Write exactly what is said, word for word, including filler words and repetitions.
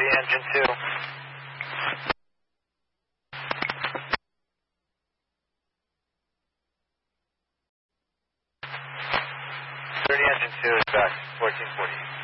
thirty engine two. thirty engine two is back, fourteen forty.